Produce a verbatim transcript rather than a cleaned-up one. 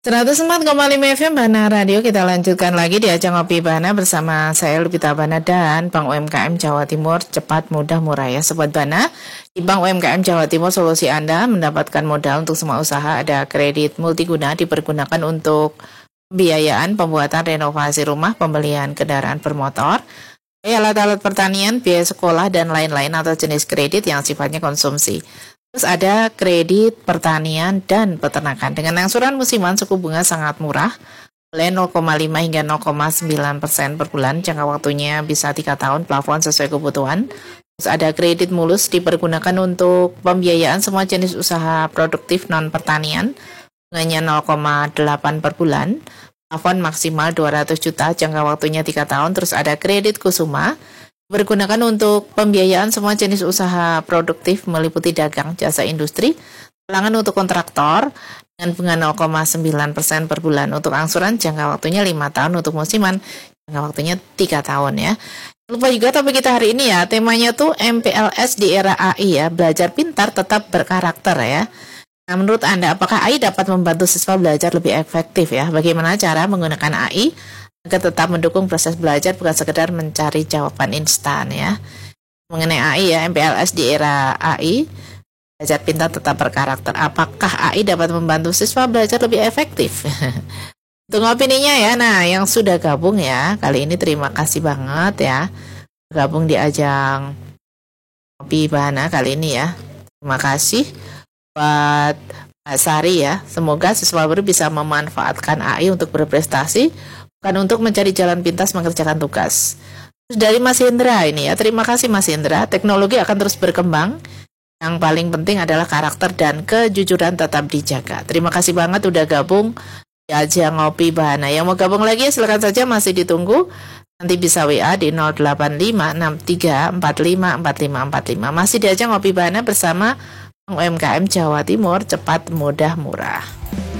seratus empat koma lima F M Bana Radio, kita lanjutkan lagi di ajang Ngopi Bana bersama saya Lupita Bana dan Bank U M K M Jawa Timur. Cepat, mudah, murah ya Sobat Bana. Di Bank U M K M Jawa Timur, solusi Anda mendapatkan modal untuk semua usaha. Ada kredit multiguna dipergunakan untuk pembiayaan pembuatan renovasi rumah, pembelian kendaraan bermotor, alat-alat pertanian, biaya sekolah, dan lain-lain atau jenis kredit yang sifatnya konsumsi. Terus ada kredit pertanian dan peternakan dengan angsuran musiman suku bunga sangat murah, mulai nol koma lima hingga nol koma sembilan persen per bulan, jangka waktunya bisa tiga tahun, plafon sesuai kebutuhan. Terus ada kredit mulus dipergunakan untuk pembiayaan semua jenis usaha produktif non pertanian, bunganya nol koma delapan per bulan, plafon maksimal dua ratus juta, jangka waktunya tiga tahun. Terus ada kredit kusuma bergunakan untuk pembiayaan semua jenis usaha produktif meliputi dagang, jasa industri, pelanggan untuk kontraktor dengan bunga nol koma sembilan persen per bulan. Untuk angsuran jangka waktunya lima tahun, untuk musiman jangka waktunya tiga tahun ya. Lupa juga topik kita hari ini ya, temanya tuh M P L S di era A I ya, belajar pintar tetap berkarakter ya. Nah, menurut Anda apakah A I dapat membantu siswa belajar lebih efektif ya? Bagaimana cara menggunakan A I agar tetap mendukung proses belajar, bukan sekedar mencari jawaban instan ya. Mengenai A I ya, M P L S di era A I, belajar pintar tetap berkarakter. Apakah A I dapat membantu siswa belajar lebih efektif? Tunggu opininya ya. Nah, yang sudah gabung ya, kali ini terima kasih banget ya. Gabung di ajang Ngopi Bana kali ini ya. Terima kasih buat Pak Sari ya. Semoga siswa baru bisa memanfaatkan A I untuk berprestasi, bukan untuk mencari jalan pintas mengerjakan tugas. Terus dari Mas Hendra ini ya, terima kasih Mas Hendra. Teknologi akan terus berkembang. Yang paling penting adalah karakter dan kejujuran tetap dijaga. Terima kasih banget udah gabung di ajang Ngopi Bana. Yang mau gabung lagi silakan saja, masih ditunggu. Nanti bisa W A di nol delapan lima enam tiga empat lima empat lima empat lima. Masih di ajang Ngopi Bana bersama Bank U M K M Jawa Timur, cepat, mudah, murah.